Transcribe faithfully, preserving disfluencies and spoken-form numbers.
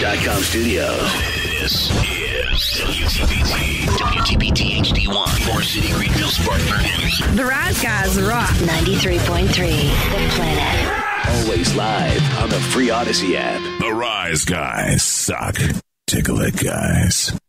dot com studios. This is W T B T, W T B T H D one, Forest City, Greenville, Spartanburg. The Rise Guys rock. ninety-three point three, The Planet. Always live on the free Odyssey app. The Rise Guys suck. Tickle it, guys.